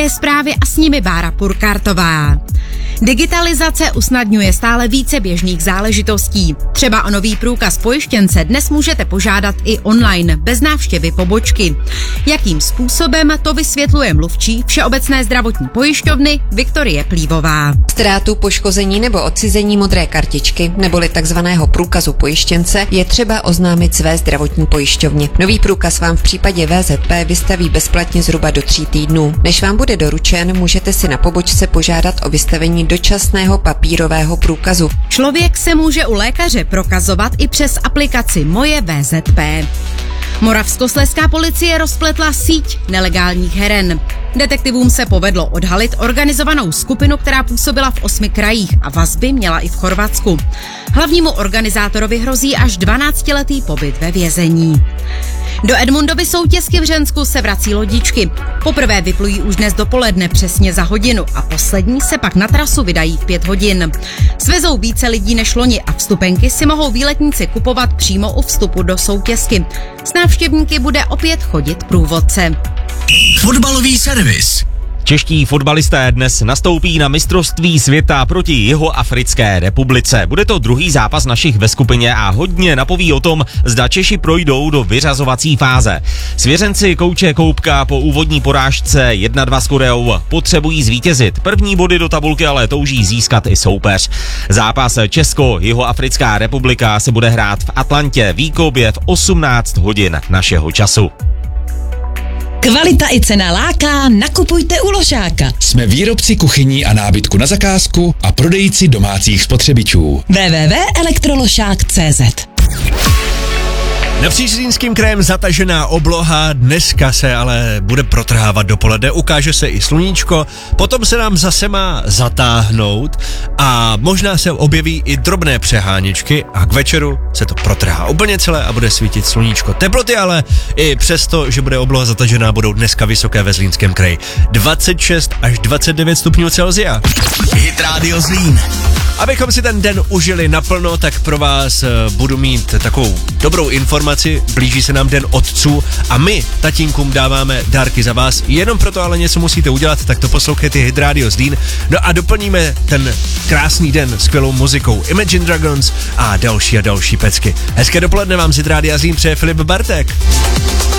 Zprávy a s nimi Bára Purkartová. Digitalizace usnadňuje stále více běžných záležitostí. Třeba o nový průkaz pojištěnce dnes můžete požádat i online, bez návštěvy pobočky. Jakým způsobem, to vysvětluje mluvčí Všeobecné zdravotní pojišťovny Viktorie Plívová. Ztrátu, poškození nebo odcizení modré kartičky neboli takzvaného průkazu pojištěnce je třeba oznámit své zdravotní pojišťovně. Nový průkaz vám v případě VZP vystaví bezplatně zhruba do 3 týdnů. Než vám bude doručen, můžete si na pobočce požádat o vystavení dočasného papírového průkazu. Člověk se může u lékaře prokazovat i přes aplikaci Moje VZP. Moravskoslezská policie rozpletla síť nelegálních heren. Detektivům se povedlo odhalit organizovanou skupinu, která působila v 8 krajích a vazby měla i v Chorvatsku. Hlavnímu organizátorovi hrozí až 12letý pobyt ve vězení. Do Edmundovy soutězky v Hřensku se vrací lodičky. Poprvé vyplují už dnes dopoledne přesně za hodinu a poslední se pak na trasu vydají v 5 hodin. Svezou více lidí než loni a vstupenky si mohou výletníci kupovat přímo u vstupu do soutězky. S návštěvníky bude opět chodit průvodce. Fotbalový servis. Čeští fotbalisté dnes nastoupí na mistrovství světa proti Jihoafrické republice. Bude to druhý zápas našich ve skupině a hodně napoví o tom, zda Češi projdou do vyřazovací fáze. Svěřenci kouče Koupka po úvodní porážce 1-2 s Koreou potřebují zvítězit. První body do tabulky ale touží získat i soupeř. Zápas Česko-Jihoafrická republika se bude hrát v Atlantě výkobě v 18 hodin našeho času. Kvalita i cena láká, nakupujte u Ložáka. Jsme výrobci kuchyní a nábytku na zakázku a prodejci domácích spotřebičů. www.elektroložák.cz. Napříč Zlínským krajem zatažená obloha, dneska se ale bude protrhávat dopoledne, ukáže se i sluníčko, potom se nám zase má zatáhnout a možná se objeví i drobné přeháničky a k večeru se to protrhá úplně celé a bude svítit sluníčko. Teploty ale i přesto, že bude obloha zatažená, budou dneska vysoké ve Zlínském kraji. 26 až 29 stupňů Celsia. Hit Radio Zlín. Abychom si ten den užili naplno, tak pro vás budu mít takovou dobrou informaci. Blíží se nám Den otců a my tatínkům dáváme dárky za vás. Jenom proto ale něco musíte udělat, tak to poslouchejte Hit Radio Zlín. No a doplníme ten krásný den skvělou muzikou Imagine Dragons a další pecky. Hezké dopoledne vám z Hit Radio Zlín přeje Filip Bartek.